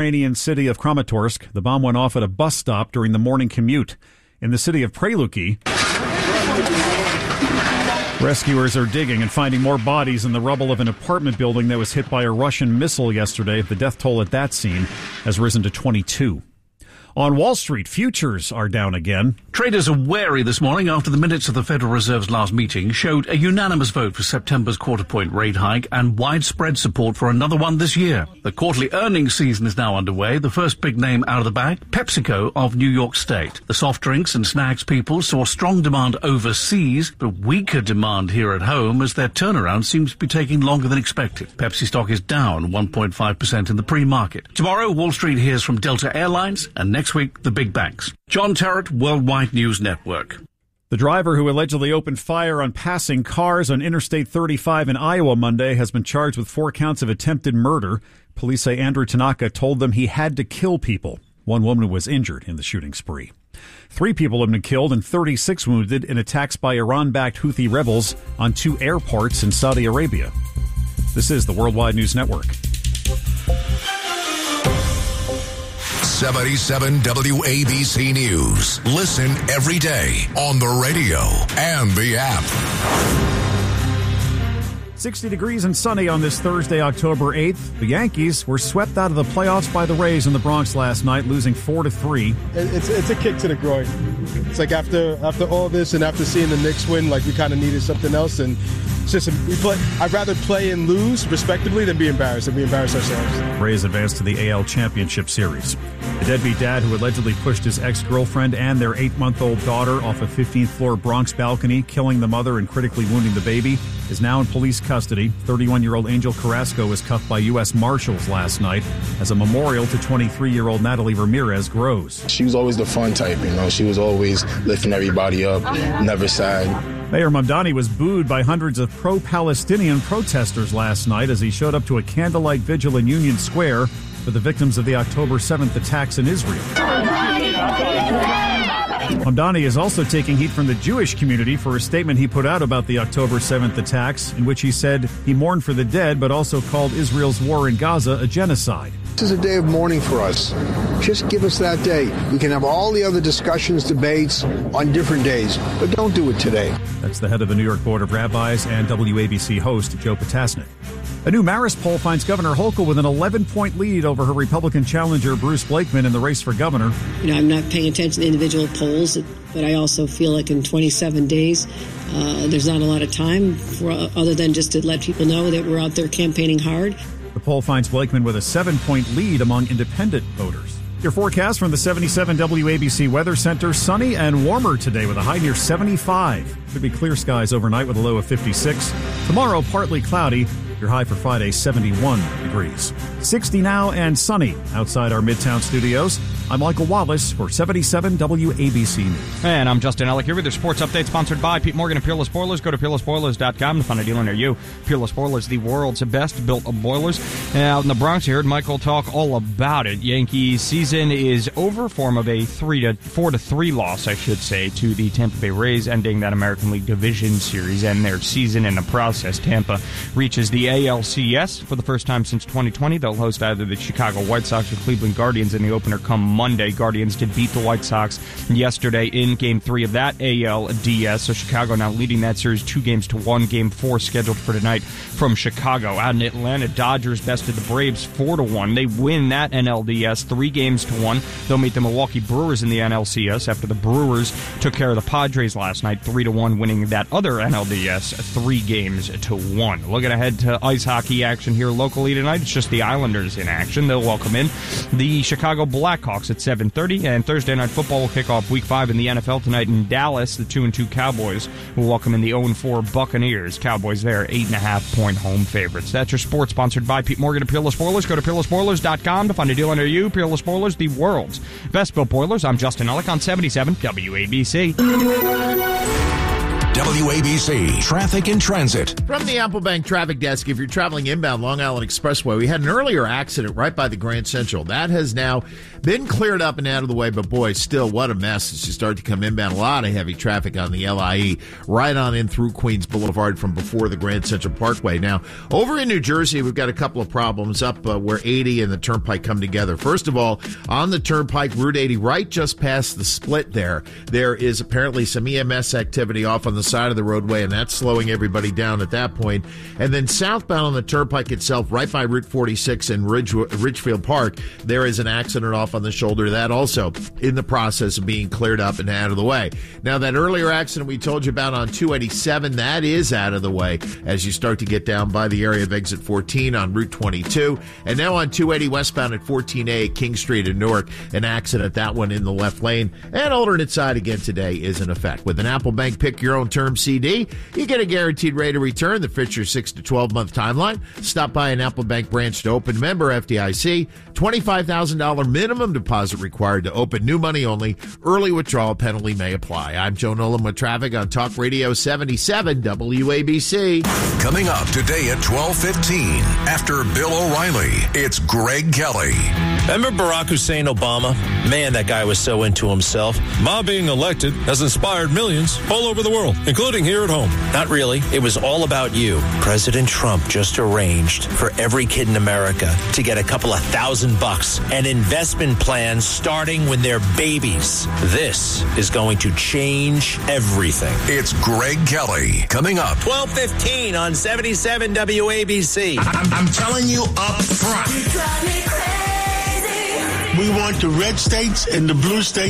Ukrainian city of Kramatorsk. The bomb went off at a bus stop during the morning commute. In the city of Preluki, rescuers are digging and finding more bodies in the rubble of an apartment building that was hit by a Russian missile yesterday. The death toll at that scene has risen to 22. On Wall Street, futures are down again. Traders are wary this morning after the minutes of the Federal Reserve's last meeting showed a unanimous vote for September's quarter-point rate hike and widespread support for another one this year. The quarterly earnings season is now underway. The first big name out of the bag, PepsiCo of New York State. The soft drinks and snacks people saw strong demand overseas, but weaker demand here at home as their turnaround seems to be taking longer than expected. Pepsi stock is down 1.5% in the pre-market. Tomorrow, Wall Street hears from Delta Airlines, and next week, the big banks. John Terrett, Worldwide News Network. The driver who allegedly opened fire on passing cars on Interstate 35 in Iowa Monday has been charged with 4 counts of attempted murder. Police say Andrew Tanaka told them he had to kill people. One woman was injured in the shooting spree. 3 people have been killed and 36 wounded in attacks by Iran-backed Houthi rebels on 2 airports in Saudi Arabia. This is the Worldwide News Network. 77 WABC News. Listen every day on the radio and the app. 60 degrees and sunny on this Thursday, October 8th. The Yankees were swept out of the playoffs by the Rays in the Bronx last night, losing 4-3. It's a kick to the groin. It's like after all this and after seeing the Knicks win, like we kind of needed something else. And it's just I'd rather play and lose respectively than be embarrassed and we embarrass ourselves. Rays advanced to the AL Championship Series. The deadbeat dad who allegedly pushed his ex-girlfriend and their 8-month-old daughter off a 15th-floor Bronx balcony, killing the mother and critically wounding the baby, is now in police custody. 31-year-old Angel Carrasco was cuffed by U.S. Marshals last night as a memorial to 23-year-old Natalie Ramirez grows. She was always the fun type, She was always lifting everybody up, never sad. Mayor Mamdani was booed by hundreds of pro-Palestinian protesters last night as he showed up to a candlelight vigil in Union Square for the victims of the October 7th attacks in Israel. Mamdani is also taking heat from the Jewish community for a statement he put out about the October 7th attacks, in which he said he mourned for the dead, but also called Israel's war in Gaza a genocide. This is a day of mourning for us. Just give us that day. We can have all the other discussions, debates on different days, but don't do it today. That's the head of the New York Board of Rabbis and WABC host Joe Potasnik. A new Marist poll finds Governor Hochul with an 11-point lead over her Republican challenger Bruce Blakeman in the race for governor. I'm not paying attention to individual polls, but I also feel like in 27 days, there's not a lot of time other than just to let people know that we're out there campaigning hard. The poll finds Blakeman with a 7-point lead among independent voters. Your forecast from the 77 WABC Weather Center. Sunny and warmer today with a high near 75. Could be clear skies overnight with a low of 56. Tomorrow, partly cloudy. Your high for Friday, 71 degrees. 60 now and sunny outside our Midtown studios. I'm Michael Wallace for 77 WABC News. And I'm Justin Ellick here with your sports update sponsored by Pete Morgan and Peerless Boilers. Go to peerlessboilers.com to find a dealer near you. Peerless Boilers, the world's best built of boilers. And out in the Bronx, you heard Michael talk all about it. Yankees season is over, form of a 4-3 loss, I should say, to the Tampa Bay Rays, ending that American League Division Series and their season in the process. Tampa reaches the ALCS for the first time since 2020. They'll host either the Chicago White Sox or Cleveland Guardians in the opener come Monday. Guardians did beat the White Sox yesterday in Game 3 of that ALDS, so Chicago now leading that series 2-1. Game 4 scheduled for tonight from Chicago. Out in Atlanta, Dodgers bested the Braves 4-1. They win that NLDS 3-1. They'll meet the Milwaukee Brewers in the NLCS after the Brewers took care of the Padres last night 3-1, winning that other NLDS 3-1. Looking ahead to ice hockey action here locally tonight, it's just the Islanders in action. They'll welcome in the Chicago Blackhawks at 7:30, and Thursday Night Football will kick off Week 5 in the NFL tonight in Dallas. The 2-2 Cowboys will welcome in the 0-4 Buccaneers. Cowboys there, 8.5-point home favorites. That's your sports, sponsored by Pete Morgan of Peerless Boilers. Go to peerlessboilers.com to find a dealer near you. Peerless Boilers, the world's best built boilers. I'm Justin Ellick on 77 WABC. WABC Traffic and Transit. From the Applebank Traffic Desk, if you're traveling inbound Long Island Expressway, we had an earlier accident right by the Grand Central. That has now been cleared up and out of the way, but boy, still, what a mess as you start to come inbound. A lot of heavy traffic on the LIE right on in through Queens Boulevard from before the Grand Central Parkway. Now, over in New Jersey, we've got a couple of problems up where 80 and the Turnpike come together. First of all, on the Turnpike, Route 80, right just past the split there is apparently some EMS activity off on the side of the roadway, and that's slowing everybody down at that point. And then southbound on the Turnpike itself, right by Route 46 in Ridgefield Park, there is an accident off on the shoulder. That also in the process of being cleared up and out of the way. Now, that earlier accident we told you about on 287, that is out of the way as you start to get down by the area of exit 14 on Route 22. And now on 280 westbound at 14A King Street in Newark, an accident, that one in the left lane. And alternate side again today is in effect. With an Applebank Pick Your Own Term CD, you get a guaranteed rate of return that fits your 6 to 12-month timeline. Stop by an Applebank branch to open. Member FDIC. $25,000 minimum deposit required to open. New money only. Early withdrawal penalty may apply. I'm Joe Nolan with traffic on Talk Radio 77 WABC. Coming up today at 12:15, after Bill O'Reilly, it's Greg Kelly. Remember Barack Hussein Obama? Man, that guy was so into himself. Ma being elected has inspired millions all over the world, including here at home. Not really. It was all about you. President Trump just arranged for every kid in America to get a couple of $1,000, an investment plan starting when they're babies. This is going to change everything. It's Greg Kelly. Coming up. 12:15 on 77 WABC. I'm telling you up front. We want the red states and the blue states